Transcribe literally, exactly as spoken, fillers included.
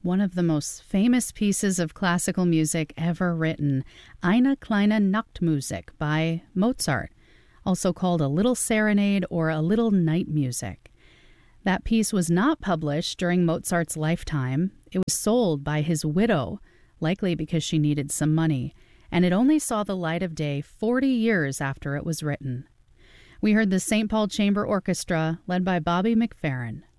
one of the most famous pieces of classical music ever written, Eine kleine Nachtmusik by Mozart, also called a little serenade or a little night music. That piece was not published during Mozart's lifetime. It was sold by his widow, likely because she needed some money, and it only saw the light of day forty years after it was written. We heard the Saint Paul Chamber Orchestra, led by Bobby McFerrin.